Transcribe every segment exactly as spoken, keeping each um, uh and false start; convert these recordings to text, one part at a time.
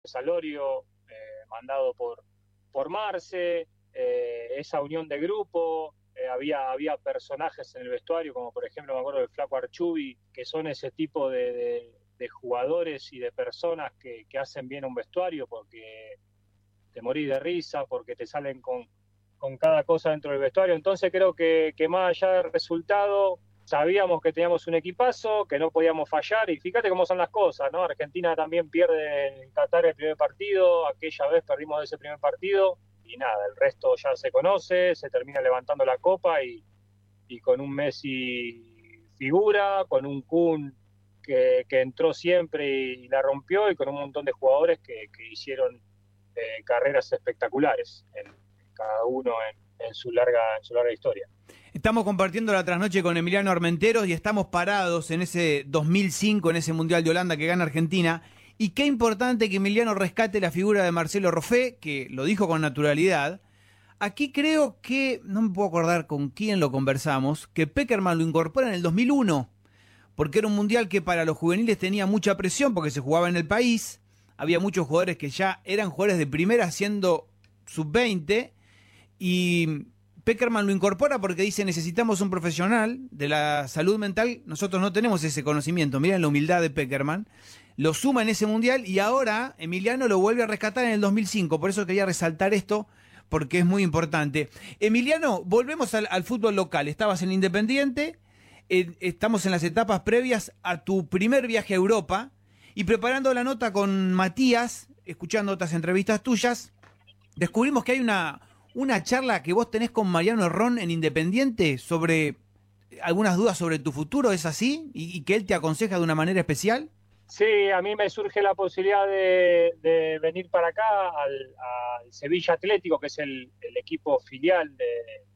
Salorio, eh, mandado por, por Marce, eh, esa unión de grupo, eh, había, había personajes en el vestuario, como por ejemplo me acuerdo del Flaco Archubi, que son ese tipo de, de, de jugadores y de personas que, que hacen bien un vestuario porque te morís de risa, porque te salen con, con cada cosa dentro del vestuario. Entonces creo que, que más allá del resultado, sabíamos que teníamos un equipazo, que no podíamos fallar, y fíjate cómo son las cosas, ¿no? Argentina también pierde en Qatar el primer partido, aquella vez perdimos ese primer partido, y nada, el resto ya se conoce, se termina levantando la copa, y, y con un Messi figura, con un Kun que, que entró siempre y, y la rompió, y con un montón de jugadores que, que hicieron eh, carreras espectaculares, en, en cada uno en, en, su larga, en su larga historia. Estamos compartiendo la trasnoche con Emiliano Armenteros y estamos parados en ese dos mil cinco, en ese Mundial de Holanda que gana Argentina. Y qué importante que Emiliano rescate la figura de Marcelo Roffé, que lo dijo con naturalidad. Aquí creo que, no me puedo acordar con quién lo conversamos, que Pekerman lo incorpora en el dos mil uno, porque era un mundial que para los juveniles tenía mucha presión porque se jugaba en el país. Había muchos jugadores que ya eran jugadores de primera siendo sub veinte, y Pekerman lo incorpora porque dice: necesitamos un profesional de la salud mental, nosotros no tenemos ese conocimiento. Miren la humildad de Pekerman, lo suma en ese mundial y ahora Emiliano lo vuelve a rescatar en el dos mil cinco. Por eso quería resaltar esto, porque es muy importante. Emiliano, volvemos al, al fútbol local. Estabas en Independiente, eh, estamos en las etapas previas a tu primer viaje a Europa, y preparando la nota con Matías, escuchando otras entrevistas tuyas, descubrimos que hay una, una charla que vos tenés con Mariano Herrón en Independiente sobre algunas dudas sobre tu futuro. ¿Es así? ¿Y, y que él te aconseja de una manera especial? Sí, a mí me surge la posibilidad de, de venir para acá al, al Sevilla Atlético, que es el, el equipo filial de,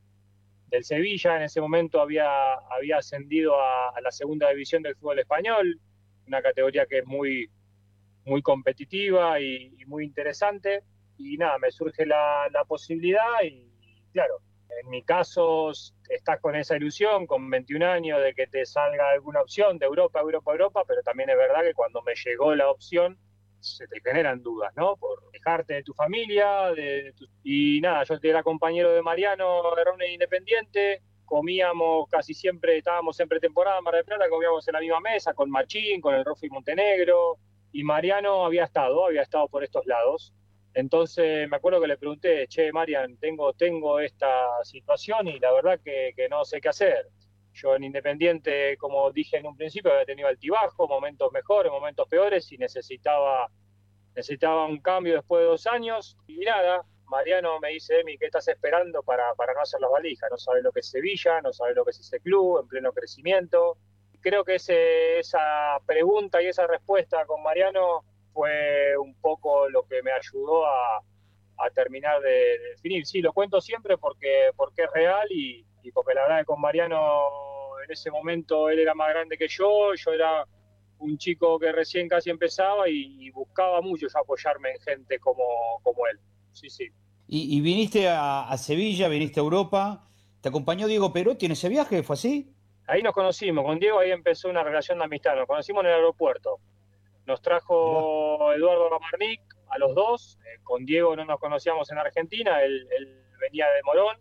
del Sevilla. En ese momento había, había ascendido a, a la segunda división del fútbol español, una categoría que es muy, muy competitiva y, y muy interesante. Y nada, me surge la, la posibilidad y claro, en mi caso estás con esa ilusión, con veintiún años, de que te salga alguna opción de Europa, Europa, Europa, pero también es verdad que cuando me llegó la opción se te generan dudas, ¿no? Por dejarte de tu familia, de, de tu... y nada, yo era compañero de Mariano Herrón en Independiente, comíamos casi siempre, estábamos en pretemporada en Mar del Plata, comíamos en la misma mesa con Machín, con el Rofi Montenegro, y Mariano había estado, había estado por estos lados. Entonces me acuerdo que le pregunté: che, Marian, tengo, tengo esta situación y la verdad que, que no sé qué hacer. Yo en Independiente, como dije en un principio, había tenido altibajo, momentos mejores, momentos peores, y necesitaba, necesitaba un cambio después de dos años. Y nada, Mariano me dice: Emi, ¿qué estás esperando para, para no hacer las valijas? No sabes lo que es Sevilla, no sabes lo que es ese club en pleno crecimiento. Creo que ese, esa pregunta y esa respuesta con Mariano fue un poco lo que me ayudó a, a terminar de, de, definir. Sí, lo cuento siempre porque, porque es real y, y porque la verdad que con Mariano en ese momento él era más grande que yo, yo era un chico que recién casi empezaba y, y buscaba mucho yo apoyarme en gente como, como él. Sí, sí. Y, y viniste a, a Sevilla, viniste a Europa, te acompañó Diego Perotti en ese viaje, ¿fue así? Ahí nos conocimos, con Diego ahí empezó una relación de amistad, nos conocimos en el aeropuerto. Nos Mirá. trajo Eduardo Gamarnik a los dos. Eh, con Diego no nos conocíamos en Argentina, él, él venía de Morón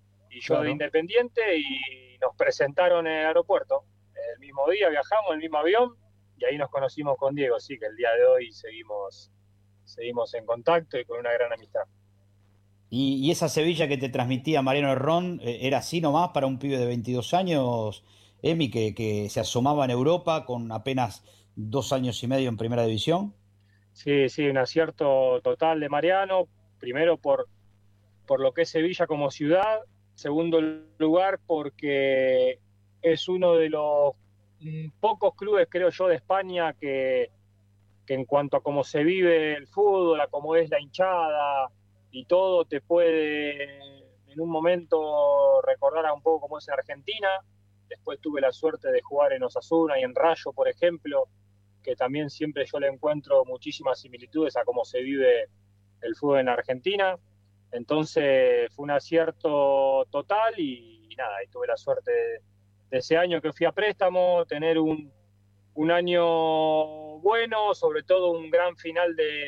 y yo de Claro. Independiente, y nos presentaron en el aeropuerto. El mismo día viajamos en el mismo avión y ahí nos conocimos con Diego. Sí, que el día de hoy seguimos, seguimos en contacto y con una gran amistad. Y, y esa Sevilla que te transmitía Mariano Herrón, eh, ¿era así nomás para un pibe de veintidós años, Emi, que, que se asomaba en Europa con apenas dos años y medio en primera división? Sí, sí, un acierto total de Mariano. Primero por, por lo que es Sevilla como ciudad. Segundo lugar, porque es uno de los mm, pocos clubes, creo yo, de España que, que en cuanto a cómo se vive el fútbol, a cómo es la hinchada y todo, te puede en un momento recordar a un poco cómo es en Argentina. Después tuve la suerte de jugar en Osasuna y en Rayo, por ejemplo, que también siempre yo le encuentro muchísimas similitudes a cómo se vive el fútbol en Argentina. Entonces fue un acierto total y, y nada, y tuve la suerte de, de ese año que fui a préstamo, tener un, un año bueno, sobre todo un gran final de,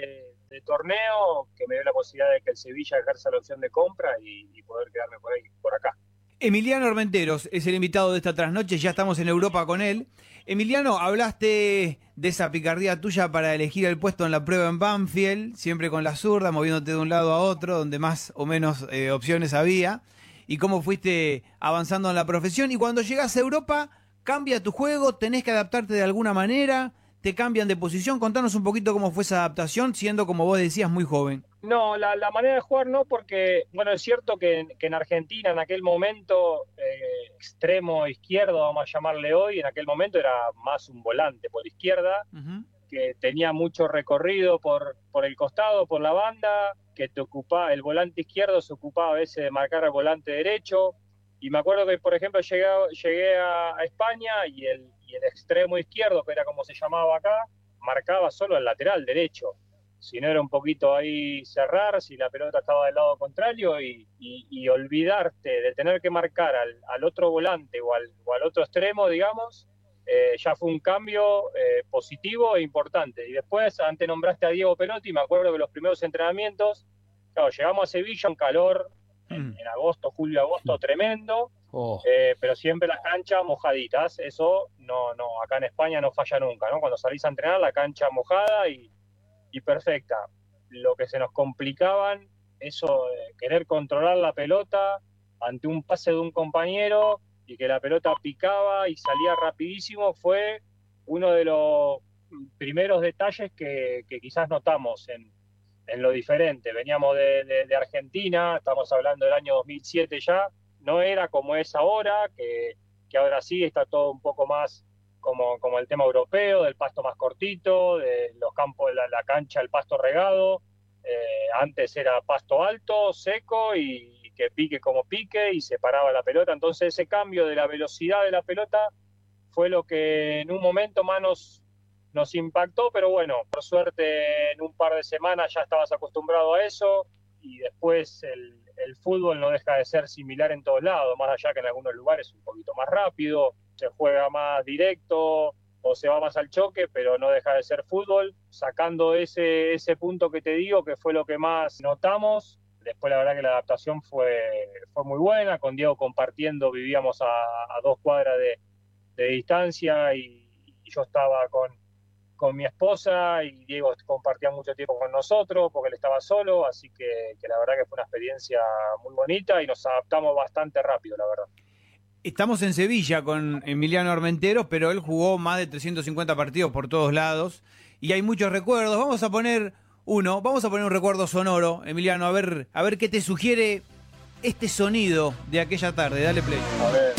de torneo que me dio la posibilidad de que el Sevilla ejerza la opción de compra y, y poder quedarme por ahí, por acá. Emiliano Armenteros es el invitado de esta trasnoche, ya estamos en Europa con él. Emiliano, hablaste de esa picardía tuya para elegir el puesto en la prueba en Banfield, siempre con la zurda, moviéndote de un lado a otro, donde más o menos eh, opciones había, y cómo fuiste avanzando en la profesión. Y cuando llegás a Europa, cambia tu juego, tenés que adaptarte de alguna manera, te cambian de posición. Contanos un poquito cómo fue esa adaptación, siendo, como vos decías, muy joven. No, la, la manera de jugar no, porque, bueno, es cierto que, que en Argentina en aquel momento, eh, extremo izquierdo, vamos a llamarle hoy, en aquel momento era más un volante por izquierda, uh-huh. que tenía mucho recorrido por, por el costado, por la banda, que te ocupaba, el volante izquierdo se ocupaba a veces de marcar al volante derecho, y me acuerdo que, por ejemplo, llegué, llegué a, a España y el, y el extremo izquierdo, que era como se llamaba acá, marcaba solo el lateral derecho. Si no era un poquito ahí cerrar, si la pelota estaba del lado contrario y, y, y olvidarte de tener que marcar al, al otro volante o al, o al otro extremo, digamos, eh, ya fue un cambio eh, positivo e importante. Y después, antes nombraste a Diego Perotti, me acuerdo que los primeros entrenamientos, claro, llegamos a Sevilla, un calor en, en agosto, julio, agosto, tremendo, oh. eh, pero siempre las canchas mojaditas, eso no, no, acá en España no falla nunca, ¿no? Cuando salís a entrenar, la cancha mojada y y perfecta. Lo que se nos complicaban, eso de querer controlar la pelota ante un pase de un compañero y que la pelota picaba y salía rapidísimo, fue uno de los primeros detalles que, que quizás notamos en, en lo diferente. Veníamos de, de, de Argentina, estamos hablando del año dos mil siete ya, no era como es ahora, que, que ahora sí está todo un poco más Como, como el tema europeo, del pasto más cortito, de los campos, la, la cancha, el pasto regado. Eh, antes era pasto alto, seco y, y que pique como pique y se paraba la pelota. Entonces ese cambio de la velocidad de la pelota fue lo que en un momento más nos, nos impactó, pero bueno, por suerte en un par de semanas ya estabas acostumbrado a eso y después el, el fútbol no deja de ser similar en todos lados, más allá que en algunos lugares un poquito más rápido, se juega más directo o se va más al choque, pero no deja de ser fútbol. Sacando ese, ese punto que te digo, que fue lo que más notamos, después la verdad que la adaptación fue, fue muy buena, con Diego compartiendo, vivíamos a, a dos cuadras de, de distancia y, y yo estaba con, con mi esposa y Diego compartía mucho tiempo con nosotros porque él estaba solo, así que, que la verdad que fue una experiencia muy bonita y nos adaptamos bastante rápido, la verdad. Estamos en Sevilla con Emiliano Armenteros, pero él jugó más de trescientos cincuenta partidos por todos lados y hay muchos recuerdos. Vamos a poner uno, vamos a poner un recuerdo sonoro, Emiliano, a ver, a ver qué te sugiere este sonido de aquella tarde. Dale play. A ver.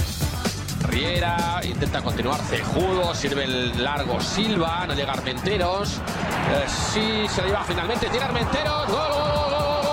Riera intenta continuar, Cejudo, sirve el largo Silva, no llega Armenteros. Eh, sí, se le lleva finalmente, tiene Armenteros, gol, gol, gol,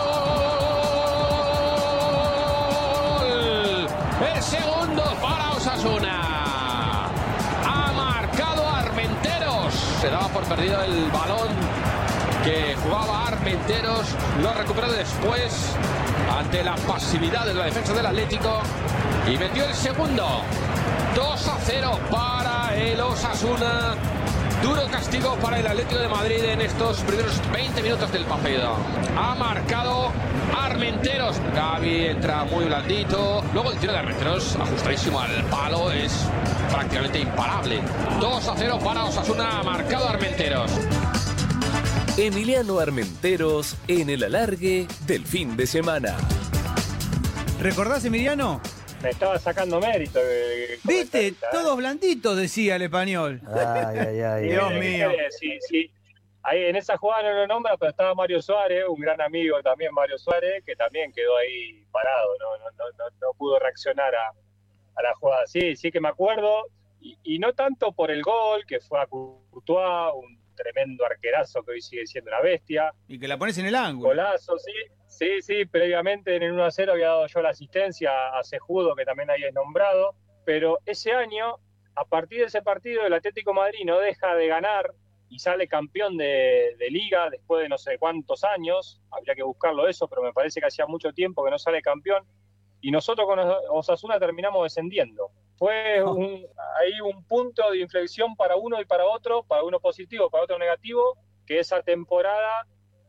gol. El segundo para Osasuna. Ha marcado Armenteros. Se daba por perdido el balón que jugaba Armenteros. Lo recuperó después ante la pasividad de la defensa del Atlético. Y metió el segundo. dos a cero para el Osasuna. Duro castigo para el Atlético de Madrid en estos primeros veinte minutos del partido. Ha marcado Armenteros. Gavi entra muy blandito. Luego el tiro de Armenteros, ajustadísimo al palo, es prácticamente imparable. dos a cero para Osasuna. Ha marcado Armenteros. Emiliano Armenteros en el alargue del fin de semana. ¿Recordás, Emiliano? Me estaba sacando mérito. Eh, ¿Viste? ¿eh? Todos blanditos, decía el español. Ay, ay, ay. Dios eh, mío. Eh, sí, sí. Ahí en esa jugada no lo nombra, pero estaba Mario Suárez, un gran amigo también, Mario Suárez, que también quedó ahí parado, no, no, no, no, no pudo reaccionar a, a la jugada. Sí, sí que me acuerdo, y, y no tanto por el gol, que fue a Courtois, un tremendo arquerazo que hoy sigue siendo una bestia. Y que la pones en el ángulo. Golazo, sí. Sí, sí, previamente en el uno a cero había dado yo la asistencia a Cejudo, que también ahí es nombrado, pero ese año, a partir de ese partido, el Atlético de Madrid no deja de ganar y sale campeón de, de Liga después de no sé cuántos años, habría que buscarlo eso, pero me parece que hacía mucho tiempo que no sale campeón, y nosotros con Osasuna terminamos descendiendo. Fue un, ahí un punto de inflexión para uno y para otro, para uno positivo, para otro negativo, que esa temporada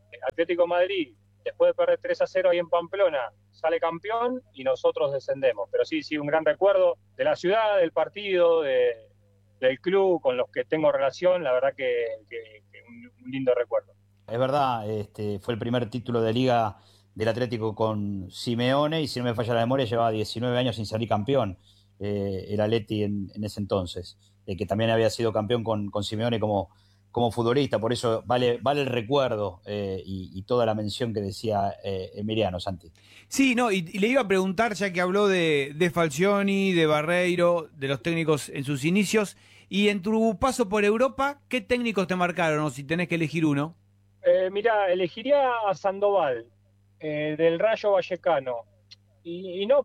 Atlético de Madrid, después de perder tres a cero ahí en Pamplona, sale campeón y nosotros descendemos. Pero sí, sí, un gran recuerdo de la ciudad, del partido, de, del club con los que tengo relación, la verdad que, que, que un, un lindo recuerdo. Es verdad, este, fue el primer título de Liga del Atlético con Simeone y si no me falla la memoria llevaba diecinueve años sin salir campeón eh, el Atleti en, en ese entonces, eh, que también había sido campeón con, con Simeone como, como futbolista, por eso vale, vale el recuerdo eh, y, y toda la mención que decía eh, Emiliano, Santi. Sí, no, y, y le iba a preguntar, ya que habló de, de Falcioni, de Barreiro, de los técnicos en sus inicios, y en tu paso por Europa, ¿qué técnicos te marcaron, o si tenés que elegir uno? Eh, mirá, elegiría a Sandoval, eh, del Rayo Vallecano, y, y no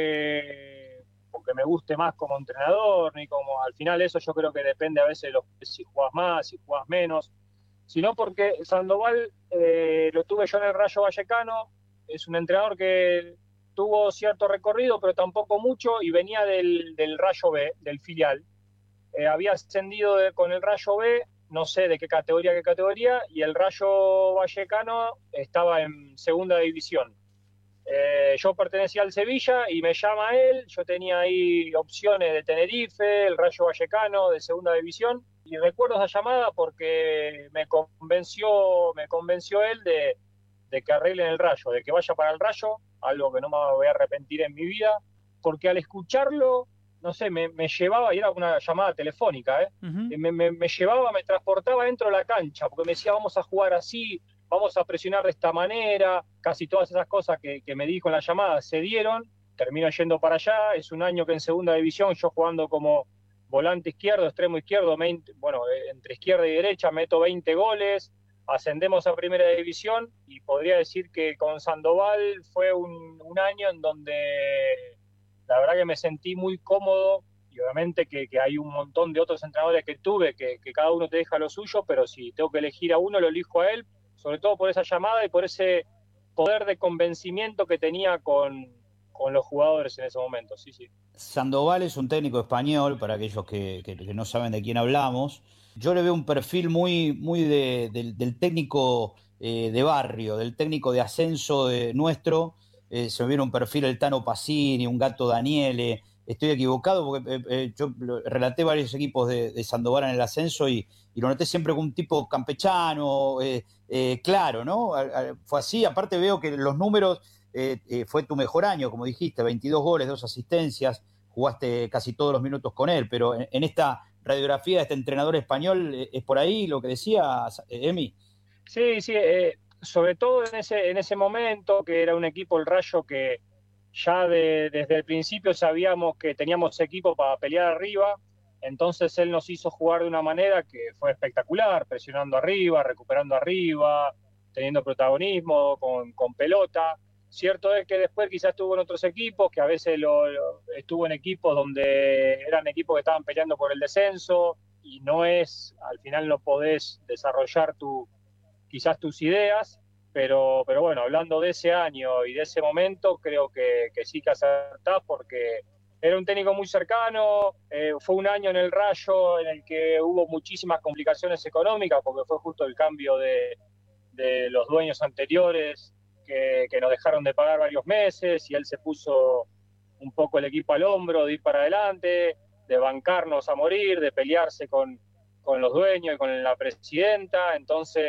porque, porque me guste más como entrenador, ni como al final eso yo creo que depende a veces de lo, si jugás más, si jugás menos, sino porque Sandoval eh, lo tuve yo en el Rayo Vallecano, es un entrenador que tuvo cierto recorrido, pero tampoco mucho, y venía del, del Rayo B, del filial. Eh, había ascendido de, con el Rayo B, no sé de qué categoría, qué categoría, y el Rayo Vallecano estaba en segunda división. Eh, yo pertenecía al Sevilla y me llama él, yo tenía ahí opciones de Tenerife, el Rayo Vallecano de segunda división, y recuerdo esa llamada porque me convenció, me convenció él de, de que arreglen el Rayo, de que vaya para el Rayo, algo que no me voy a arrepentir en mi vida, porque al escucharlo, no sé, me, me llevaba, y era una llamada telefónica, ¿eh? Uh-huh. me, me, me llevaba, me transportaba dentro de la cancha, porque me decía, vamos a jugar así, vamos a presionar de esta manera, casi todas esas cosas que, que me dijo en la llamada se dieron, termino yendo para allá, es un año que en segunda división, yo jugando como volante izquierdo, extremo izquierdo, veinte, bueno, entre izquierda y derecha, meto veinte goles, ascendemos a primera división, y podría decir que con Sandoval fue un, un año en donde la verdad que me sentí muy cómodo, y obviamente que, que hay un montón de otros entrenadores que tuve, que, que cada uno te deja lo suyo, pero si tengo que elegir a uno, lo elijo a él, sobre todo por esa llamada y por ese poder de convencimiento que tenía con, con los jugadores en ese momento. Sí, sí. Sandoval es un técnico español, para aquellos que, que, que no saben de quién hablamos. Yo le veo un perfil muy, muy de, de, del técnico eh, de barrio, del técnico de ascenso de nuestro. Eh, se me viene un perfil el Tano Pacini, un Gato Daniele. Estoy equivocado porque eh, eh, yo relaté varios equipos de, de Sandoval en el ascenso y, y lo noté siempre como un tipo campechano, eh, eh, claro, ¿no? A, a, fue así. Aparte veo que los números, eh, eh, fue tu mejor año, como dijiste, veintidós goles, dos asistencias, jugaste casi todos los minutos con él, pero en, en esta radiografía de este entrenador español, eh, ¿es por ahí lo que decía Emi? Sí, sí, eh, sobre todo en ese, en ese momento, que era un equipo, el Rayo, que ya de, desde el principio sabíamos que teníamos equipo para pelear arriba, entonces él nos hizo jugar de una manera que fue espectacular, presionando arriba, recuperando arriba, teniendo protagonismo, con, con pelota. Cierto es que después quizás estuvo en otros equipos, que a veces lo, lo, estuvo en equipos donde eran equipos que estaban peleando por el descenso, y no es, al final no podés desarrollar tu, quizás tus ideas, pero, pero bueno, hablando de ese año y de ese momento, creo que, que sí que acertás, porque era un técnico muy cercano, eh, fue un año en el Rayo en el que hubo muchísimas complicaciones económicas, porque fue justo el cambio de, de los dueños anteriores, que, que nos dejaron de pagar varios meses, y él se puso un poco el equipo al hombro, de ir para adelante, de bancarnos a morir, de pelearse con, con los dueños y con la presidenta. Entonces,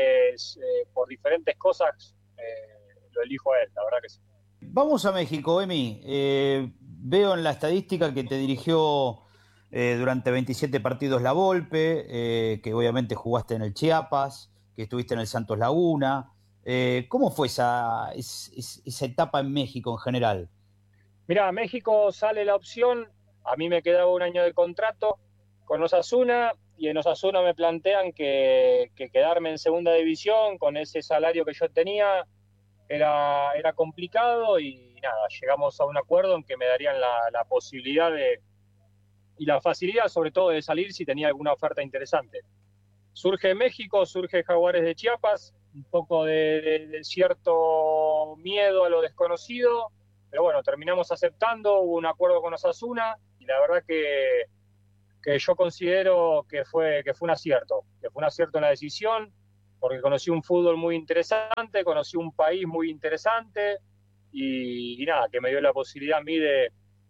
eh, por diferentes cosas, eh, lo elijo a él, la verdad que sí. Vamos a México, Emi. Eh, veo en la estadística que te dirigió eh, durante veintisiete partidos la Volpe, eh, que obviamente jugaste en el Chiapas, que estuviste en el Santos Laguna. Eh, ¿Cómo fue esa, esa, esa etapa en México en general? Mirá, México sale la opción, a mí me quedaba un año de contrato con Osasuna, y en Osasuna me plantean que, que quedarme en segunda división con ese salario que yo tenía era, era complicado, y nada, llegamos a un acuerdo en que me darían la, la posibilidad de, y la facilidad sobre todo de salir si tenía alguna oferta interesante. Surge México, surge Jaguares de Chiapas, un poco de, de, de cierto miedo a lo desconocido, pero bueno, terminamos aceptando, hubo un acuerdo con Osasuna, y la verdad que que yo considero que fue, que fue un acierto, que fue un acierto en la decisión. porque conocí un fútbol muy interesante, conocí un país muy interesante y, y nada, que me dio la posibilidad a mí de,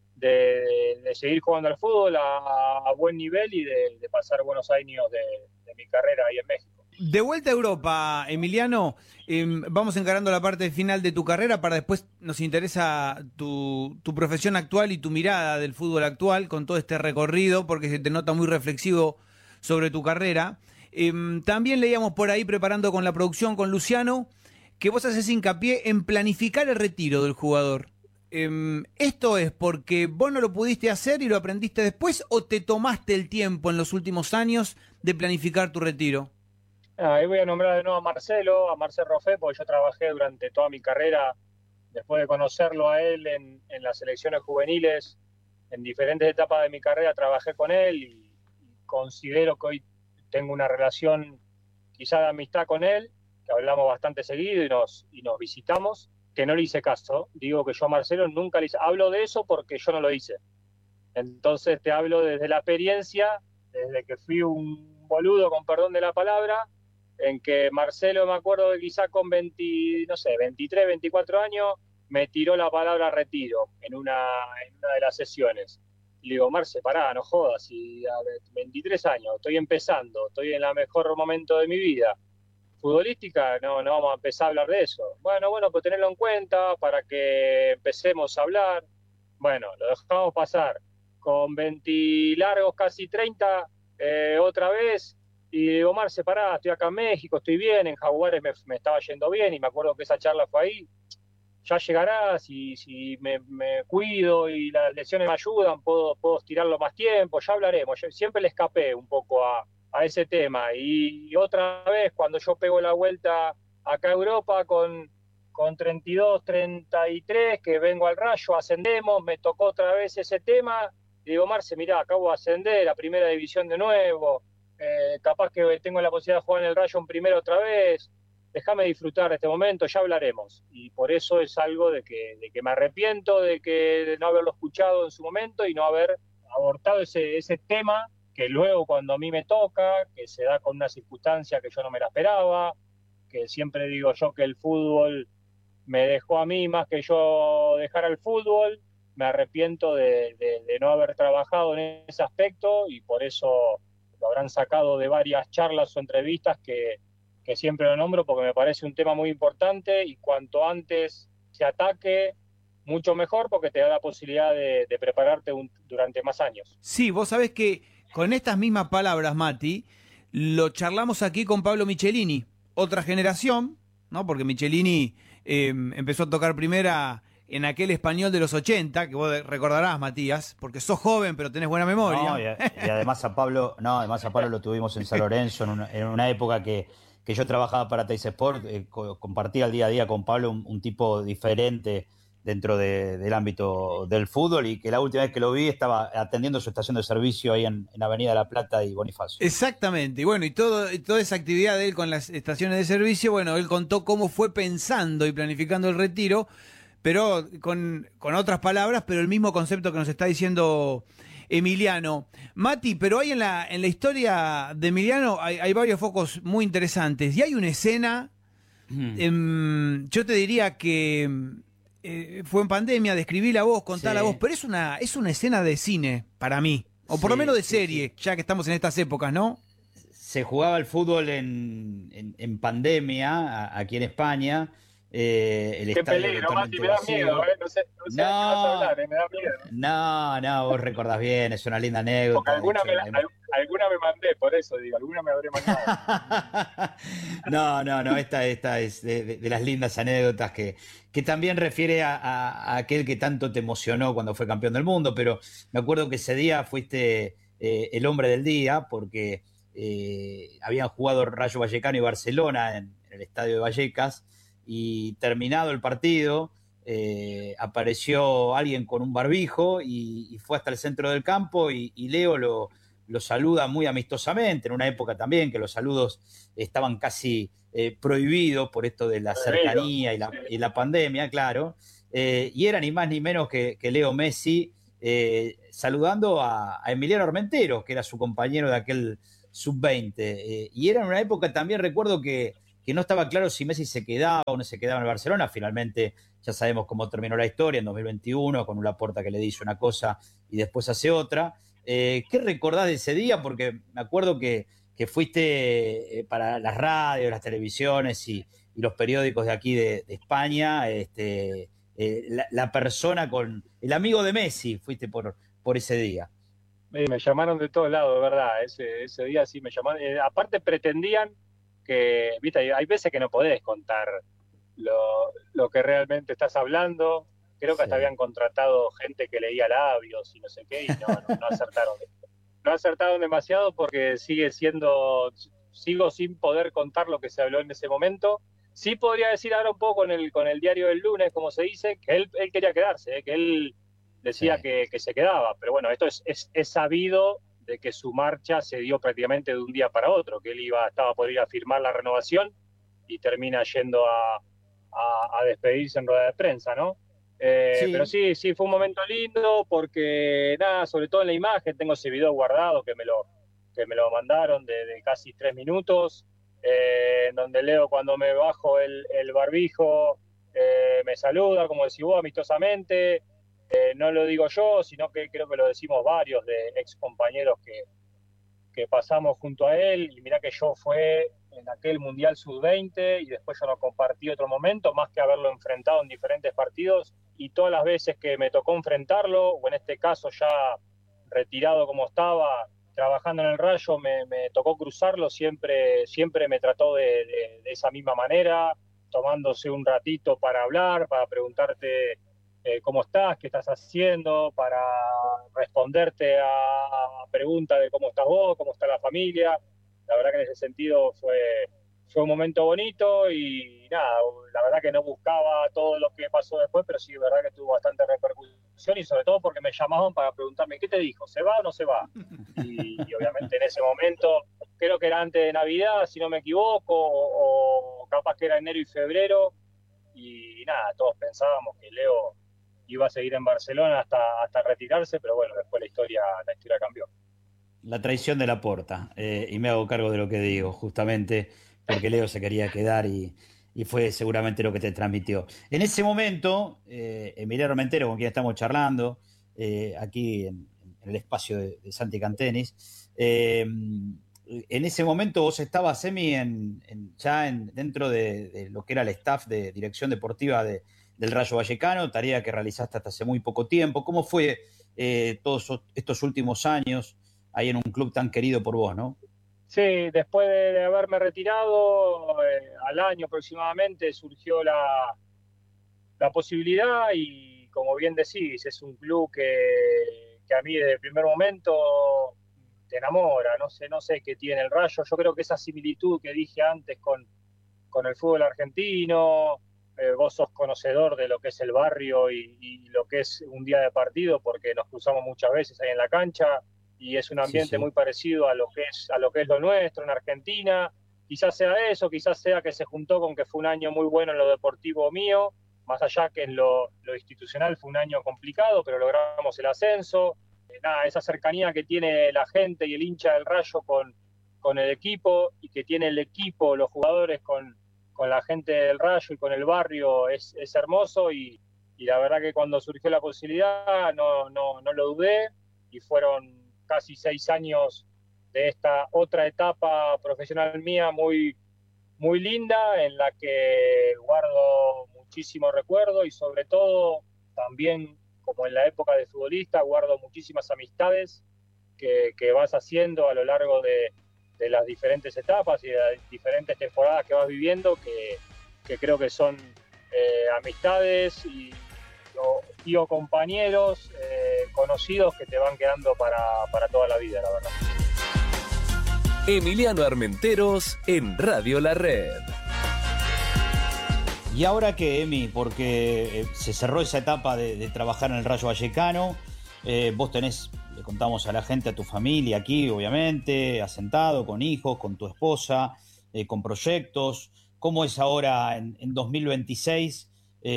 de, de seguir jugando al fútbol a, a buen nivel y de, de pasar buenos años de, de mi carrera ahí en México. De vuelta a Europa, Emiliano, eh, vamos encarando la parte final de tu carrera, para después nos interesa tu, tu profesión actual y tu mirada del fútbol actual con todo este recorrido, porque se te nota muy reflexivo sobre tu carrera. Eh, también leíamos por ahí, preparando con la producción, con Luciano, que vos haces hincapié en planificar el retiro del jugador. Eh, ¿Esto es porque vos no lo pudiste hacer y lo aprendiste después, o te tomaste el tiempo en los últimos años de planificar tu retiro? Ahí voy a nombrar de nuevo a Marcelo, a Marcelo Roffé, porque yo trabajé durante toda mi carrera, después de conocerlo a él en, en las selecciones juveniles, en diferentes etapas de mi carrera trabajé con él y, y considero que hoy tengo una relación quizá de amistad con él, que hablamos bastante seguido y nos, y nos visitamos, que no le hice caso. Digo que yo a Marcelo nunca le hice, hablo de eso porque yo no lo hice. Entonces te hablo desde la experiencia, desde que fui un boludo, con perdón de la palabra, en que Marcelo, me acuerdo que quizá con veinte, no sé, veintitrés, veinticuatro años, me tiró la palabra retiro en una, en una de las sesiones. Y le digo, Marce, pará, no jodas, y a veintitrés años, estoy empezando, estoy en el mejor momento de mi vida. Futbolística, no, no vamos a empezar a hablar de eso. Bueno, bueno, pues tenerlo en cuenta para que empecemos a hablar. Bueno, lo dejamos pasar. Con veinte largos, casi treinta, eh, otra vez. Y digo, Marce, pará, estoy acá en México, estoy bien, en Jaguares me, me estaba yendo bien y me acuerdo que esa charla fue ahí. Ya llegará, si, si me, me cuido y las lesiones me ayudan, puedo, puedo estirarlo más tiempo, ya hablaremos. Yo siempre le escapé un poco a, a ese tema. Y, y otra vez, cuando yo pego la vuelta acá a Europa con, con treinta y dos, treinta y tres, que vengo al Rayo, ascendemos, me tocó otra vez ese tema. Y digo, Marce, mirá, acabo de ascender a Primera División de nuevo. Eh, capaz que tengo la posibilidad de jugar en el Rayo en primera otra vez, déjame disfrutar de este momento, ya hablaremos. Y por eso es algo de que, de que me arrepiento de, que, de no haberlo escuchado en su momento y no haber abortado ese, ese tema, que luego cuando a mí me toca, que se da con una circunstancia que yo no me la esperaba, que siempre digo yo que el fútbol me dejó a mí más que yo dejar el fútbol, me arrepiento de, de, de no haber trabajado en ese aspecto y por eso lo habrán sacado de varias charlas o entrevistas que, que siempre lo nombro porque me parece un tema muy importante y cuanto antes se ataque, mucho mejor porque te da la posibilidad de, de prepararte un, durante más años. Sí, vos sabés que con estas mismas palabras, Mati, lo charlamos aquí con Pablo Michelini, otra generación, ¿no? Porque Michelini eh, empezó a tocar primera en aquel Español de los ochenta, que vos recordarás, Matías, porque sos joven, pero tenés buena memoria. No, y, y además a Pablo, no, además a Pablo lo tuvimos en San Lorenzo, en una, en una época que, que yo trabajaba para Teis Sport, eh, co compartía el día a día con Pablo un, un tipo diferente dentro de, del ámbito del fútbol y que la última vez que lo vi estaba atendiendo su estación de servicio ahí en, en Avenida La Plata y Bonifacio. Exactamente, y bueno, y, todo, y toda esa actividad de él con las estaciones de servicio, bueno, él contó cómo fue pensando y planificando el retiro, pero con, con otras palabras, pero el mismo concepto que nos está diciendo Emiliano. Mati, pero hay en la, en la historia de Emiliano hay, hay varios focos muy interesantes y hay una escena, mm. eh, yo te diría que eh, fue en pandemia, describí la voz, contar sí. la voz, pero es una, es una escena de cine para mí, o por sí, lo menos de serie, sí, sí. ya que estamos en estas épocas, ¿no? Se jugaba el fútbol en, en, en pandemia, aquí en España. Eh, el Qué peligro, Mati, me da miedo, ¿eh? No sé, no sé no, qué vas a hablar, ¿eh? Me da miedo. No, no, vos recordás bien, es una linda anécdota. Porque alguna, hecho, me, la, hay... alguna me mandé, por eso digo, alguna me habré mandado. no, no, no, esta, esta es de, de, de las lindas anécdotas que, que también refiere a, a, a aquel que tanto te emocionó cuando fue campeón del mundo, pero me acuerdo que ese día fuiste eh, el hombre del día porque eh, habían jugado Rayo Vallecano y Barcelona en, en el estadio de Vallecas. Y terminado el partido, eh, apareció alguien con un barbijo y, y fue hasta el centro del campo y, y Leo lo, lo saluda muy amistosamente, en una época también que los saludos estaban casi eh, prohibidos por esto de la cercanía y la, y la pandemia, claro, eh, y era ni más ni menos que, que Leo Messi eh, saludando a, a Emiliano Armenteros, que era su compañero de aquel sub veinte. Eh, y era en una época también, recuerdo que, que no estaba claro si Messi se quedaba o no se quedaba en el Barcelona. Finalmente ya sabemos cómo terminó la historia en dos mil veintiuno, con un Laporta que le dice una cosa y después hace otra. Eh, ¿Qué recordás de ese día? Porque me acuerdo que, que fuiste eh, para las radios, las televisiones y, y los periódicos de aquí de, de España, este, eh, la, la persona con el amigo de Messi, fuiste por, por ese día. Me, me llamaron de todos lados, de verdad, ese, ese día sí me llamaron. Eh, aparte pretendían que, viste, hay, hay veces que no podés contar lo, lo que realmente estás hablando. Creo que sí. Hasta habían contratado gente que leía labios y no sé qué, y no, no, no acertaron. No acertaron demasiado porque sigue siendo, sigo sin poder contar lo que se habló en ese momento. Sí podría decir ahora un poco con el, con el diario del lunes, como se dice, que él, él quería quedarse, ¿eh? Que él decía sí. que, que se quedaba. Pero bueno, esto es, es, es sabido de que su marcha se dio prácticamente de un día para otro, que él iba, estaba por ir a firmar la renovación y termina yendo a, a, a despedirse en rueda de prensa, ¿no? Eh, sí. Pero sí, sí, fue un momento lindo porque, nada, sobre todo en la imagen, tengo ese video guardado que me lo, que me lo mandaron de, de casi tres minutos, eh, en donde Leo, cuando me bajo el, el barbijo, eh, me saluda, como decís vos, amistosamente. Eh, no lo digo yo, sino que creo que lo decimos varios de ex compañeros que, que pasamos junto a él. Y mirá que yo fue en aquel Mundial sub veinte y después yo no compartí otro momento, más que haberlo enfrentado en diferentes partidos. Y todas las veces que me tocó enfrentarlo, o en este caso ya retirado como estaba, trabajando en el Rayo, me, me tocó cruzarlo, siempre, siempre me trató de, de, de esa misma manera, tomándose un ratito para hablar, para preguntarte eh, cómo estás, qué estás haciendo, para responderte a, a preguntas de cómo estás vos, cómo está la familia. La verdad que en ese sentido fue... Fue un momento bonito y nada, la verdad que no buscaba todo lo que pasó después, pero sí, la verdad que tuvo bastante repercusión y sobre todo porque me llamaban para preguntarme, ¿qué te dijo? ¿Se va o no se va? Y, y obviamente en ese momento, creo que era antes de Navidad, si no me equivoco, o, o capaz que era enero y febrero, y nada, todos pensábamos que Leo iba a seguir en Barcelona hasta, hasta retirarse, pero bueno, después la historia, la historia cambió. La traición de Laporta, eh, y me hago cargo de lo que digo, justamente porque Leo se quería quedar y, y fue seguramente lo que te transmitió. En ese momento, eh, Emiliano Armentero, con quien estamos charlando, eh, aquí en, en el espacio de, de Santi Cantenis, eh, en ese momento vos estabas, Emi, en, en, ya en, dentro de, de lo que era el staff de dirección deportiva de, del Rayo Vallecano, tarea que realizaste hasta hace muy poco tiempo. ¿Cómo fue eh, todos estos últimos años ahí en un club tan querido por vos, no? Sí, después de, de haberme retirado, eh, al año aproximadamente surgió la, la posibilidad y como bien decís, es un club que, que a mí desde el primer momento te enamora, no sé, no sé qué tiene el Rayo. Yo creo que esa similitud que dije antes con, con el fútbol argentino, eh, vos sos conocedor de lo que es el barrio y, y lo que es un día de partido porque nos cruzamos muchas veces ahí en la cancha. Y es un ambiente sí, sí. muy parecido a lo que es a lo que es lo nuestro en Argentina. Quizás sea eso, quizás sea que se juntó con que fue un año muy bueno en lo deportivo mío, más allá que en lo, lo institucional fue un año complicado, pero logramos el ascenso. Eh, nada, esa cercanía que tiene la gente y el hincha del Rayo con, con el equipo y que tiene el equipo, los jugadores con, con la gente del Rayo y con el barrio es, es hermoso y, y la verdad que cuando surgió la posibilidad no, no, no lo dudé y fueron casi seis años de esta otra etapa profesional mía muy, muy linda, en la que guardo muchísimo recuerdo y sobre todo también, como en la época de futbolista, guardo muchísimas amistades que, que vas haciendo a lo largo de, de las diferentes etapas y de las diferentes temporadas que vas viviendo, que, que creo que son eh, amistades y y o compañeros eh, conocidos que te van quedando para, para toda la vida, la verdad. Emiliano Armenteros en Radio La Red. ¿Y ahora qué, Emi? Porque eh, se cerró esa etapa de, de trabajar en el Rayo Vallecano. Eh, vos tenés, le contamos a la gente, a tu familia aquí, obviamente, asentado, con hijos, con tu esposa, eh, con proyectos. ¿Cómo es ahora en, en dos mil veintiséis?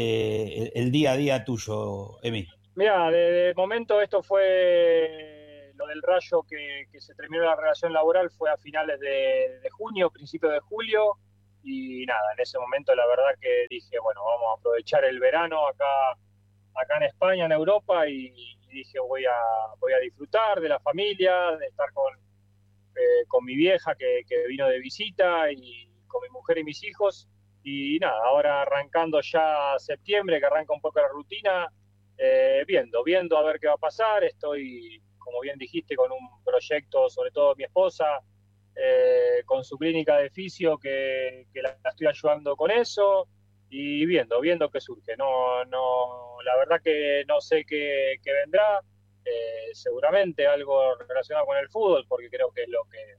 Eh, el, el día a día tuyo, Emi. Mira, de, de momento esto fue lo del Rayo, que, que se terminó la relación laboral, fue a finales de, de junio, principios de julio, y nada, en ese momento la verdad que dije, bueno, vamos a aprovechar el verano acá, acá en España, en Europa, y, y dije, voy a, voy a disfrutar de la familia, de estar con, eh, con mi vieja que, que vino de visita, y con mi mujer y mis hijos, y nada, ahora arrancando ya septiembre, que arranca un poco la rutina, eh, viendo, viendo a ver qué va a pasar. Estoy, como bien dijiste, con un proyecto, sobre todo mi esposa, eh, con su clínica de fisio, que, que la estoy ayudando con eso, y viendo, viendo qué surge. No, no, la verdad que no sé qué, qué vendrá, eh, seguramente algo relacionado con el fútbol, porque creo que es lo que,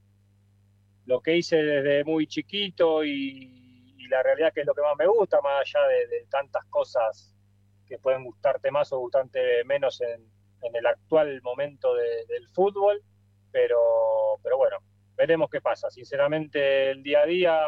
lo que hice desde muy chiquito, y, y la realidad que es lo que más me gusta, más allá de, de tantas cosas que pueden gustarte más o gustarte menos en, en el actual momento de, del fútbol, pero, pero bueno, veremos qué pasa. Sinceramente, el día a día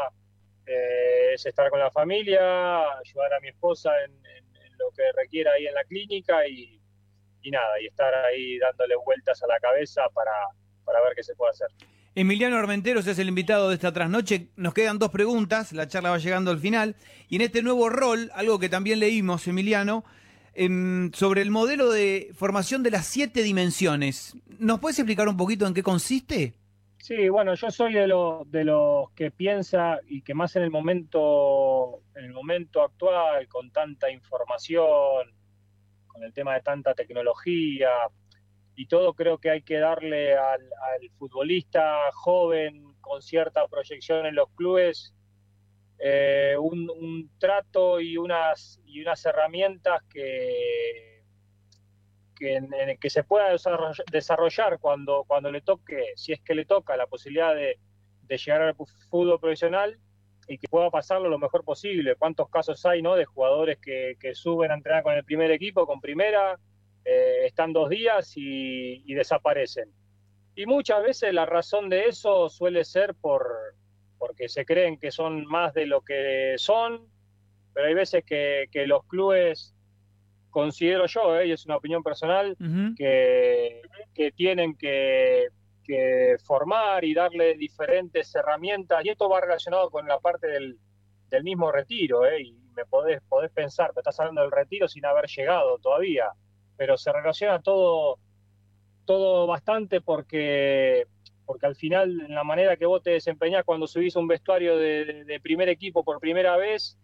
eh, es estar con la familia, ayudar a mi esposa en, en, en lo que requiera ahí en la clínica, y, y nada, y estar ahí dándole vueltas a la cabeza para, para ver qué se puede hacer. Emiliano Armenteros es el invitado de esta trasnoche. Nos quedan dos preguntas, la charla va llegando al final. Y en este nuevo rol, algo que también leímos, Emiliano, eh, sobre el modelo de formación de las siete dimensiones. ¿Nos puedes explicar un poquito en qué consiste? Sí, bueno, yo soy de los de los que piensa, y que más en el momento, en el momento actual, con tanta información, con el tema de tanta tecnología y todo, creo que hay que darle al, al futbolista joven con cierta proyección en los clubes eh, un, un trato y unas, y unas herramientas que, que, en, en, que se pueda desarrollar, desarrollar cuando, cuando le toque, si es que le toca la posibilidad de, de llegar al fútbol profesional, y que pueda pasarlo lo mejor posible. ¿Cuántos casos hay, no, de jugadores que, que suben a entrenar con el primer equipo, con primera, Eh, están dos días y, y desaparecen? Y muchas veces la razón de eso suele ser por porque se creen que son más de lo que son, pero hay veces que, que los clubes, considero yo, eh, y es una opinión personal, uh-huh. que, que tienen que, que formar y darle diferentes herramientas, y esto va relacionado con la parte del, del mismo retiro, eh, y me podés, podés pensar, me estás hablando del retiro sin haber llegado todavía, pero se relaciona todo, todo bastante, porque, porque al final, en la manera que vos te desempeñás cuando subís un vestuario de, de, de primer equipo por primera vez,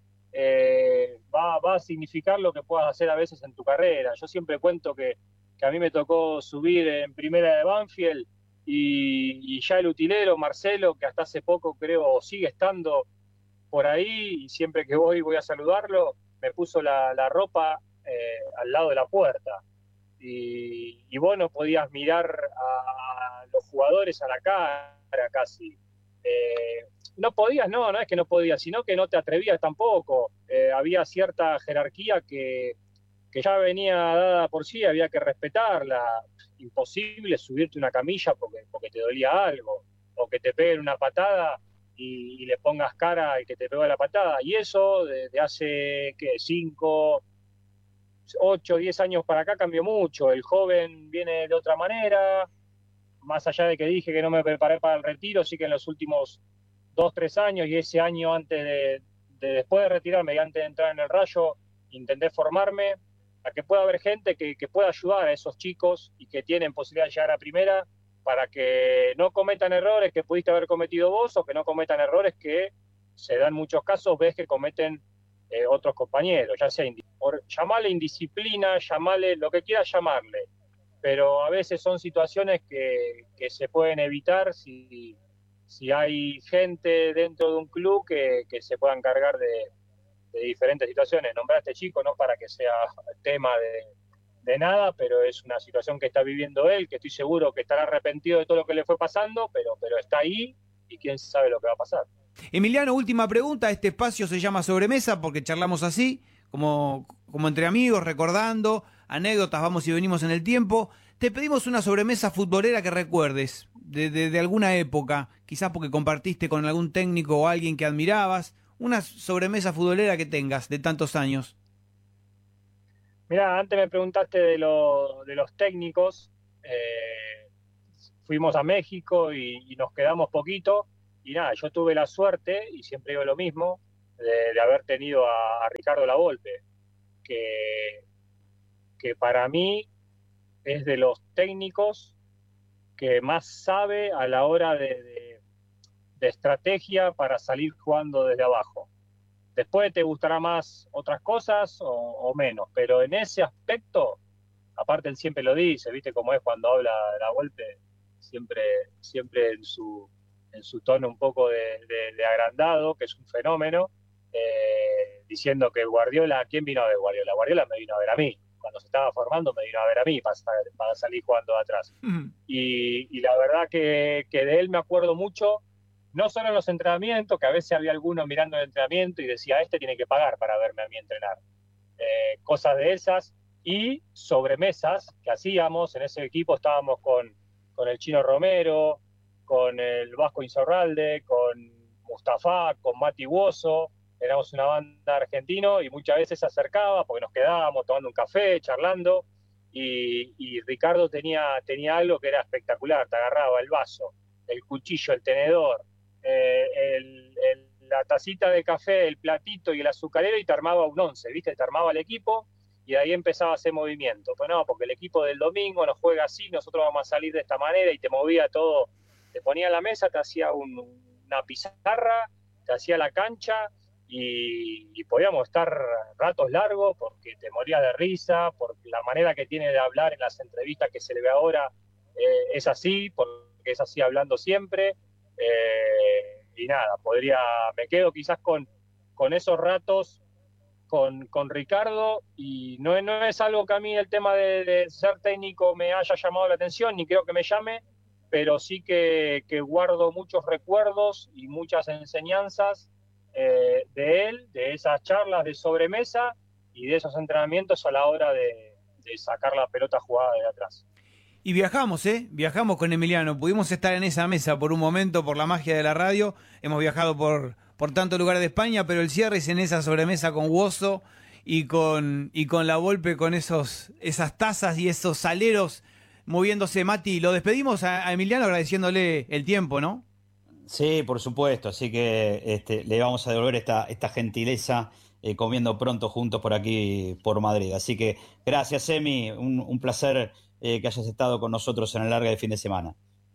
eh, va, va a significar lo que puedas hacer a veces en tu carrera. Yo siempre cuento que, que a mí me tocó subir en primera de Banfield, y, y ya el utilero, Marcelo, que hasta hace poco creo sigue estando por ahí, y siempre que voy voy a saludarlo, me puso la, la ropa Eh, al lado de la puerta, y, y vos no podías mirar a, a los jugadores a la cara casi, eh, no podías, no, no es que no podías, sino que no te atrevías tampoco, eh, había cierta jerarquía que, que ya venía dada por sí, había que respetarla. Imposible subirte una camilla porque, porque te dolía algo, o que te peguen una patada y, y le pongas cara al que te pegó la patada, y eso de, de hace, ¿qué?, cinco ocho, diez años para acá cambió mucho. El joven viene de otra manera, más allá de que dije que no me preparé para el retiro, sí que en los últimos dos, tres años, y ese año antes de, de después de retirarme y antes de entrar en el Rayo, intenté formarme a que pueda haber gente que, que pueda ayudar a esos chicos y que tienen posibilidad de llegar a primera, para que no cometan errores que pudiste haber cometido vos, o que no cometan errores que se dan muchos casos, ves que cometen Eh, otros compañeros, ya sea por, llamarle indisciplina, llamarle lo que quieras llamarle, pero a veces son situaciones que, que se pueden evitar si, si hay gente dentro de un club que, que se pueda encargar de, de diferentes situaciones. Nombré a este chico no para que sea tema de, de nada, pero es una situación que está viviendo él, que estoy seguro que estará arrepentido de todo lo que le fue pasando, pero, pero está ahí, y quién sabe lo que va a pasar. Emiliano, última pregunta. Este espacio se llama Sobremesa porque charlamos así, como, como entre amigos, recordando anécdotas, vamos y venimos en el tiempo. Te pedimos una sobremesa futbolera que recuerdes, de, de, de alguna época, quizás porque compartiste con algún técnico o alguien que admirabas, una sobremesa futbolera que tengas de tantos años. Mirá, antes me preguntaste de, lo, de los técnicos. Eh, fuimos a México y, y nos quedamos poquito, y nada, yo tuve la suerte, y siempre digo lo mismo, de, de haber tenido a, a Ricardo Lavolpe, que, que para mí es de los técnicos que más sabe a la hora de, de, de estrategia para salir jugando desde abajo. Después te gustará más otras cosas o, o menos, pero en ese aspecto, aparte él siempre lo dice, viste cómo es cuando habla Lavolpe, siempre, siempre en su, en su tono un poco de, de, de agrandado, que es un fenómeno, eh, diciendo que Guardiola, ¿quién vino a ver Guardiola? Guardiola me vino a ver a mí. Cuando se estaba formando me vino a ver a mí para, para salir jugando de atrás. Uh-huh. y, y la verdad que, que de él me acuerdo mucho, no solo en los entrenamientos, que a veces había alguno mirando el entrenamiento y decía, este tiene que pagar para verme a mí entrenar. Eh, cosas de esas, y sobremesas que hacíamos, en ese equipo estábamos con, con el Chino Romero, con el Vasco Insaurralde, con Mustafa, con Mati Buoso. Éramos una banda argentino y muchas veces se acercaba porque nos quedábamos tomando un café, charlando, y, y Ricardo tenía, tenía algo que era espectacular. Te agarraba el vaso, el cuchillo, el tenedor, eh, el, el, la tacita de café, el platito y el azucarero, y te armaba un once, ¿viste? Te armaba el equipo y de ahí empezaba a hacer movimiento. Pues no, porque el equipo del domingo nos juega así, nosotros vamos a salir de esta manera, y te movía todo. Te ponía en la mesa, te hacía un, una pizarra, te hacía la cancha, Y, y podíamos estar ratos largos porque te morías de risa, por la manera que tiene de hablar en las entrevistas que se le ve ahora, eh, es así, porque es así hablando siempre, eh, y nada, podría, me quedo quizás con, con esos ratos con, con Ricardo, y no, no es algo que a mí el tema de, de ser técnico me haya llamado la atención, ni creo que me llame, pero sí que, que guardo muchos recuerdos y muchas enseñanzas Eh, de él, de esas charlas de sobremesa y de esos entrenamientos a la hora de, de sacar la pelota jugada de atrás. Y viajamos, ¿eh? Viajamos con Emiliano, pudimos estar en esa mesa por un momento, por la magia de la radio, hemos viajado por, por tantos lugares de España, pero el cierre es en esa sobremesa con Buoso y con, y con Lavolpe, con esos, esas tazas y esos saleros moviéndose. Mati, lo despedimos a, a Emiliano agradeciéndole el tiempo, ¿no? Sí, por supuesto, así que este, le vamos a devolver esta, esta gentileza eh, comiendo pronto juntos por aquí, por Madrid. Así que gracias, Emi, un, un placer eh, que hayas estado con nosotros en el larga del fin de semana.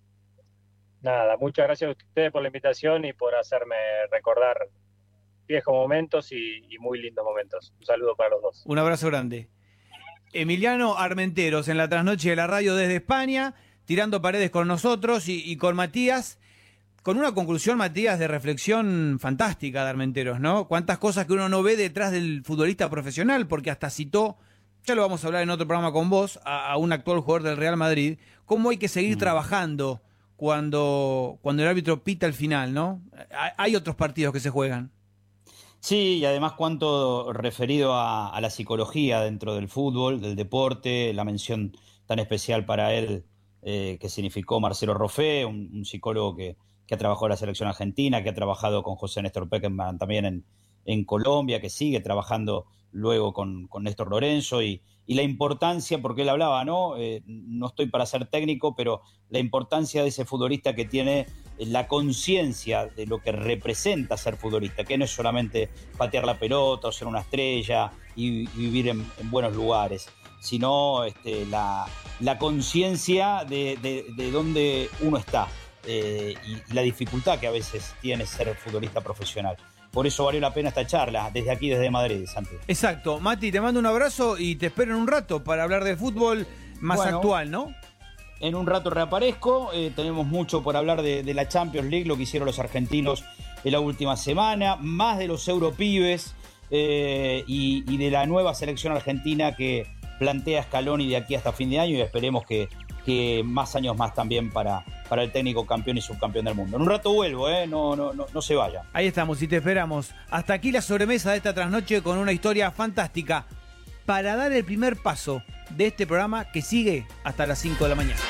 Nada, muchas gracias a ustedes por la invitación y por hacerme recordar viejos momentos y, y muy lindos momentos. Un saludo para los dos. Un abrazo grande. Emiliano Armenteros en la trasnoche de la radio desde España, tirando paredes con nosotros y, y con Matías. Con una conclusión, Matías, de reflexión fantástica de Armenteros, ¿no? Cuántas cosas que uno no ve detrás del futbolista profesional, porque hasta citó, ya lo vamos a hablar en otro programa con vos, a, a un actual jugador del Real Madrid, cómo hay que seguir mm. trabajando cuando, cuando el árbitro pita el final, ¿no? Hay otros partidos que se juegan. Sí, y además cuánto referido a, a la psicología dentro del fútbol, del deporte, la mención tan especial para él eh, que significó Marcelo Roffé, un, un psicólogo que que ha trabajado en la selección argentina, que ha trabajado con José Néstor Peckerman también en, en Colombia, que sigue trabajando luego con, con Néstor Lorenzo, y, y la importancia, porque él hablaba, ¿no? Eh, no estoy para ser técnico, pero la importancia de ese futbolista que tiene la conciencia de lo que representa ser futbolista, que no es solamente patear la pelota o ser una estrella y, y vivir en, en buenos lugares, sino este, la, la conciencia de, de, de dónde uno está. Eh, y, y la dificultad que a veces tiene ser futbolista profesional. Por eso valió la pena esta charla, desde aquí, desde Madrid, Santi. Exacto. Mati, te mando un abrazo y te espero en un rato para hablar de fútbol más bueno, actual, ¿no? En un rato reaparezco, eh, tenemos mucho por hablar de, de la Champions League, lo que hicieron los argentinos en la última semana, más de los europibes eh, y, y de la nueva selección argentina que plantea Scaloni de aquí hasta fin de año, y esperemos que que más años más también para, para el técnico campeón y subcampeón del mundo. En un rato vuelvo, ¿eh? no, no, no, no se vaya. Ahí estamos y te esperamos. Hasta aquí la sobremesa de esta trasnoche con una historia fantástica para dar el primer paso de este programa que sigue hasta las cinco de la mañana.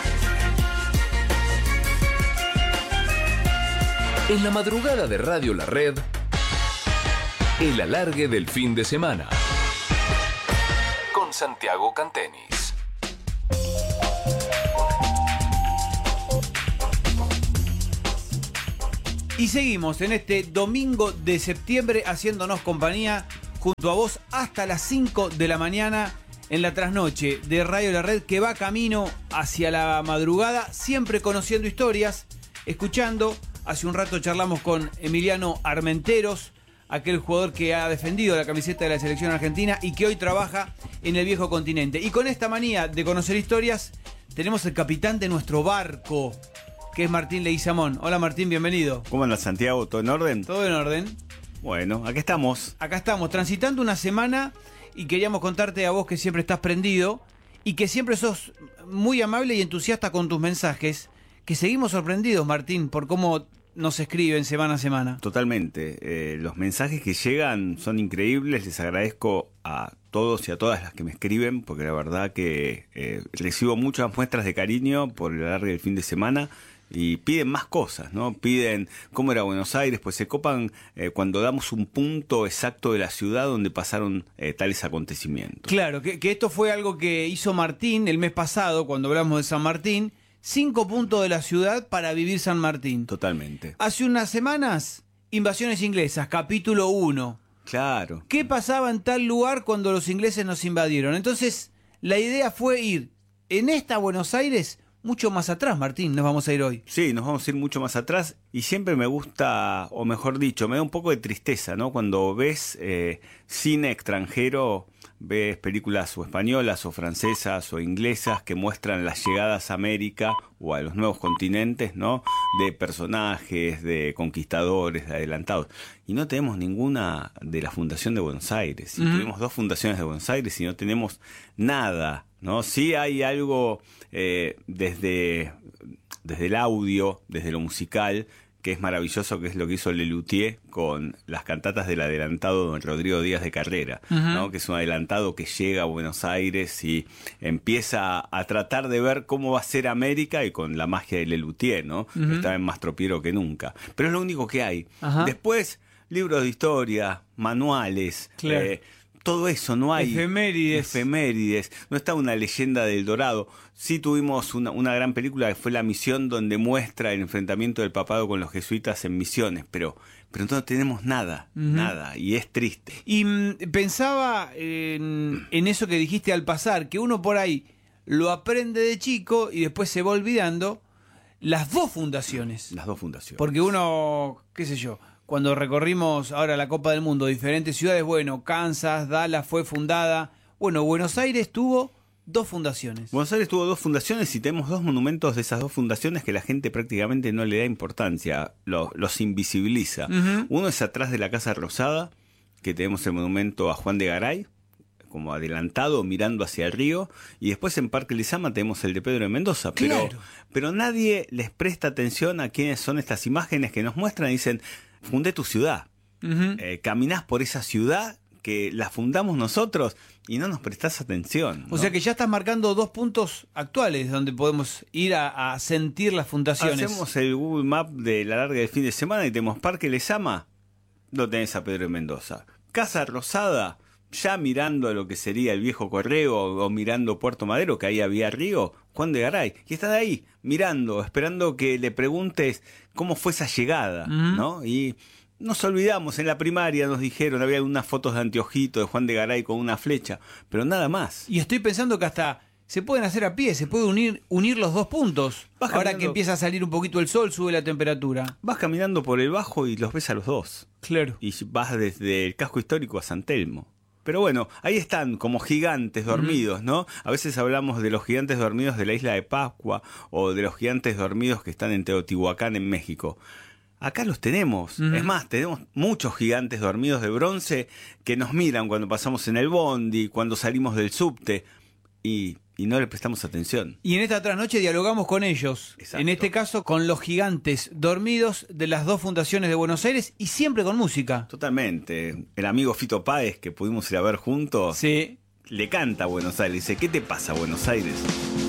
En la madrugada de Radio La Red, el alargue del fin de semana con Santiago Cantenis. Y seguimos en este domingo de septiembre haciéndonos compañía junto a vos hasta las cinco de la mañana en la trasnoche de Radio La Red, que va camino hacia la madrugada, siempre conociendo historias, escuchando. Hace un rato charlamos con Emiliano Armenteros, aquel jugador que ha defendido la camiseta de la selección argentina y que hoy trabaja en el viejo continente. Y con esta manía de conocer historias, tenemos el capitán de nuestro barco, que es Martín Leguizamón. Hola Martín, bienvenido. ¿Cómo andas, Santiago? ¿Todo en orden? Todo en orden. Bueno, aquí estamos. Acá estamos, transitando una semana y queríamos contarte a vos que siempre estás prendido y que siempre sos muy amable y entusiasta con tus mensajes, que seguimos sorprendidos, Martín, por cómo nos escriben semana a semana. Totalmente. Eh, los mensajes que llegan son increíbles. Les agradezco a todos y a todas las que me escriben, porque la verdad que eh, recibo muchas muestras de cariño por el alargue del fin de semana. Y piden más cosas, ¿no? Piden cómo era Buenos Aires, pues se copan eh, cuando damos un punto exacto de la ciudad donde pasaron eh, tales acontecimientos. Claro, que, que esto fue algo que hizo Martín el mes pasado, cuando hablamos de San Martín. Cinco puntos de la ciudad para vivir San Martín. Totalmente. Hace unas semanas, Invasiones Inglesas, capítulo uno. Claro. ¿Qué pasaba en tal lugar cuando los ingleses nos invadieron? Entonces, la idea fue ir en esta Buenos Aires mucho más atrás, Martín, nos vamos a ir hoy. Sí, nos vamos a ir mucho más atrás y siempre me gusta, o mejor dicho, me da un poco de tristeza, ¿no? Cuando ves eh, cine extranjero, ves películas o españolas o francesas o inglesas que muestran las llegadas a América o a los nuevos continentes, ¿no? De personajes, de conquistadores, de adelantados. Y no tenemos ninguna de la Fundación de Buenos Aires. Y uh-huh. Tuvimos dos fundaciones de Buenos Aires y no tenemos nada, ¿no? Sí hay algo eh, desde, desde el audio, desde lo musical, que es maravilloso, que es lo que hizo Lelutier con las cantatas del adelantado don Rodrigo Díaz de Carrera, uh-huh. ¿no? Que es un adelantado que llega a Buenos Aires y empieza a, a tratar de ver cómo va a ser América, y con la magia de Lelutier, ¿no? Uh-huh. Está más tropiero que nunca. Pero es lo único que hay. Uh-huh. Después, libros de historia, manuales, claro. eh, todo eso, no hay efemérides. efemérides, no está una leyenda del Dorado. Sí tuvimos una, una gran película que fue La Misión, donde muestra el enfrentamiento del papado con los jesuitas en Misiones, pero, pero no tenemos nada, uh-huh. nada, y es triste. Y mm, pensaba en, en eso que dijiste al pasar, que uno por ahí lo aprende de chico y después se va olvidando las dos fundaciones. Las dos fundaciones. Porque uno, qué sé yo, cuando recorrimos ahora la Copa del Mundo, diferentes ciudades, bueno, Kansas, Dallas fue fundada. Bueno, Buenos Aires tuvo dos fundaciones. Buenos Aires tuvo dos fundaciones y tenemos dos monumentos de esas dos fundaciones que la gente prácticamente no le da importancia, lo, los invisibiliza. Uh-huh. Uno es atrás de la Casa Rosada, que tenemos el monumento a Juan de Garay, como adelantado, mirando hacia el río, y después en Parque Lizama tenemos el de Pedro de Mendoza, pero, claro. pero nadie les presta atención a quiénes son estas imágenes que nos muestran y dicen: fundé tu ciudad, uh-huh. eh, caminás por esa ciudad que la fundamos nosotros y no nos prestás atención, ¿no? O sea que ya estás marcando dos puntos actuales donde podemos ir a, a sentir las fundaciones. Hacemos el Google Map de la larga del fin de semana y tenemos Parque Lezama, lo tenés a Pedro de Mendoza. Casa Rosada, ya mirando a lo que sería el viejo Correo o mirando Puerto Madero, que ahí había río, Juan de Garay. Y están ahí, mirando, esperando que le preguntes cómo fue esa llegada, uh-huh. ¿no? Y nos olvidamos, en la primaria nos dijeron, había unas fotos de anteojito de Juan de Garay con una flecha, pero nada más. Y estoy pensando que hasta se pueden hacer a pie, se puede unir, unir los dos puntos. Vas ahora caminando, que empieza a salir un poquito el sol, sube la temperatura. Vas caminando por el Bajo y los ves a los dos. Claro. Y vas desde el casco histórico a San Telmo. Pero bueno, ahí están como gigantes dormidos, ¿no? A veces hablamos de los gigantes dormidos de la isla de Pascua o de los gigantes dormidos que están en Teotihuacán, en México. Acá los tenemos. Uh-huh. Es más, tenemos muchos gigantes dormidos de bronce que nos miran cuando pasamos en el bondi, cuando salimos del subte y, y no le prestamos atención. Y en esta trasnoche dialogamos con ellos. Exacto. En este caso con los gigantes dormidos de las dos fundaciones de Buenos Aires y siempre con música. Totalmente. El amigo Fito Páez, que pudimos ir a ver juntos, sí. le canta a Buenos Aires. Dice: ¿qué te pasa, Buenos Aires?